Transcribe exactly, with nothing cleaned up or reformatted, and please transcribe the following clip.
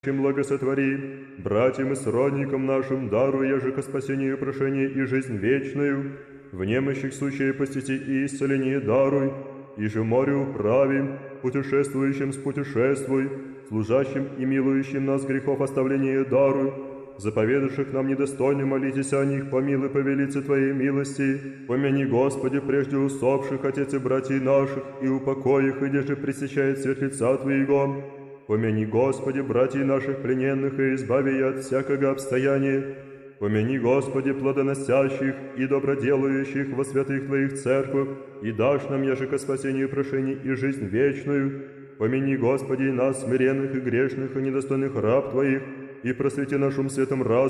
благосотвори, братьям и сродникам нашим даруй, яже ко спасению прошение и жизнь вечную, в немощих случае посети и исцеление даруй, и же морю управи, путешествующим спутешествуй, служащим и милующим нас грехов оставление даруй, заповедавших нам недостойно молитесь о них, помилуй по велице Твоей милости, помяни, Господи, прежде усопших, отец и братьев наших, и упокой их, и же пресещает свет лица Твоего. Помяни, Господи, братьев наших плененных, и избави от всякого обстояния. Помяни, Господи, плодоносящих и доброделающих во святых Твоих церквах, и дашь нам, яже ко спасению прошений и жизнь вечную. Помяни, Господи, и нас, смиренных и грешных, и недостойных раб Твоих, и просвети нашим светом разум,